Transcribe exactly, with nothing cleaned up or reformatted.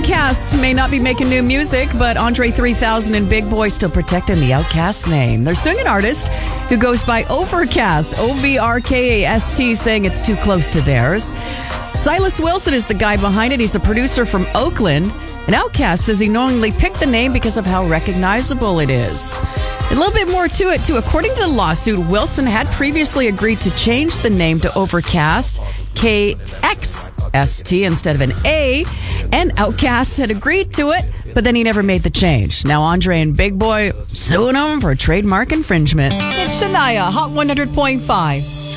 Outkast may not be making new music, but Andre three thousand and Big Boy still protecting the Outkast name. They're suing an artist who goes by Overcast, O V R K A S T, saying it's too close to theirs. Silas Wilson is the guy behind it. He's a producer from Oakland. And Outkast says he knowingly picked the name because of how recognizable it is. A little bit more to it, too. According to the lawsuit, Wilson had previously agreed to change the name to Overcast, K X S T instead of an A, and Outkast had agreed to it, but then he never made the change. Now Andre and Big Boy suing him for trademark infringement. It's Shania, Hot one hundred point five.